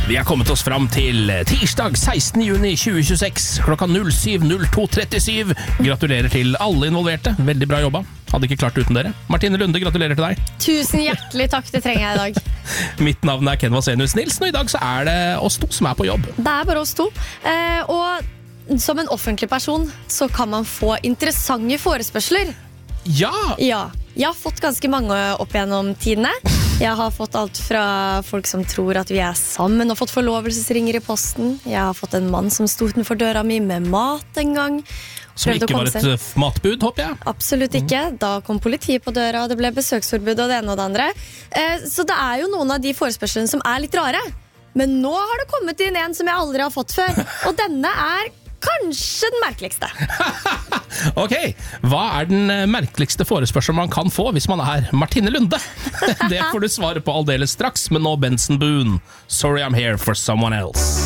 Vi har kommet oss fram til tirsdag 16. juni 2026, klokka 07:02:37. Gratulerer til alle involverte. Veldig bra jobba. Hadde ikke klart det uten dere. Martine Lunde, gratulerer til deg. Tusen hjertelig takk, det trenger jeg i dag. Mitt navn er Ken Vasenius Nilsen, og i dag så er det oss to som er på jobb. Det er bare oss to. Og som en offentlig person så kan man få interessante forespørsler. Ja! Ja, jeg har fått ganske mange opp gjennom tidene. Jeg har fått alt fra folk som tror at vi er sammen og fått forlovelsesringer i posten. Jeg har fått en mann som sto utenfor døra mi med mat en gang. Som ikke var et matbud, håper jeg. Absolutt ikke. Da kom politiet på døra, det ble besøksforbud og det ene og det andre. Så det er jo noen av de forespørslene som er litt rare. Men nå har det kommet inn en som jeg aldri har fått før. Og denne er kanskje den merkeligste. Ok, hva er den merkeligste forespørselen man kan få hvis man er Martine Lunde? Det får du svare på aldeles straks, men nå Benson Boone. Sorry I'm here for someone else.